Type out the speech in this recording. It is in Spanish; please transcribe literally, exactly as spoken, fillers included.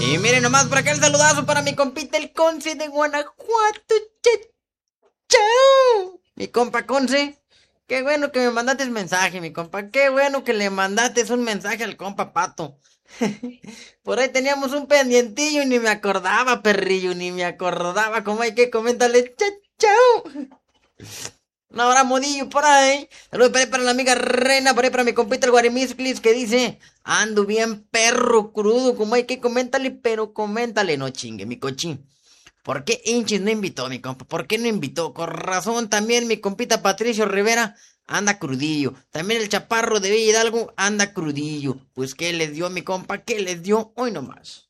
Y miren nomás por acá el saludazo para mi compita el Conce de Guanajuato. Cha- Chao. Mi compa Conce. Qué bueno que me mandaste el mensaje, mi compa. Qué bueno que le mandaste un mensaje al compa Pato. Por ahí teníamos un pendientillo y ni me acordaba, perrillo, ni me acordaba. Como hay que comentarle. Cha- Chao. Un abrazo modillo por ahí. Saludos por ahí para la amiga Reina, por ahí para mi compita el Guarimisclis que dice, ando bien perro crudo, como hay que coméntale, pero coméntale, no chingue, mi cochín. ¿Por qué Inchis no invitó, mi compa? ¿Por qué no invitó? Con razón también mi compita Patricio Rivera anda crudillo. También el chaparro de Villa Hidalgo anda crudillo. Pues ¿qué les dio, mi compa? ¿Qué les dio? Hoy nomás.